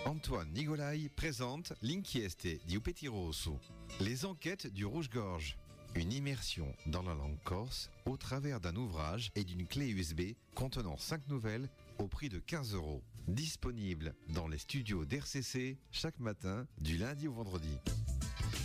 Antoine Nigolai présente L'inchieste di Petit Rosso, les enquêtes du Rouge-Gorge. Une immersion dans la langue corse au travers d'un ouvrage et d'une clé USB contenant 5 nouvelles au prix de 15 €. Disponible dans les studios d'RCC chaque matin du lundi au vendredi.